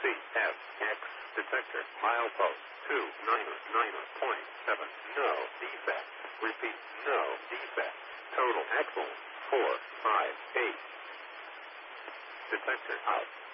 CFX detector. Milepost 299.7. No defect. Repeat, no defect. Total axle 458. Detector out.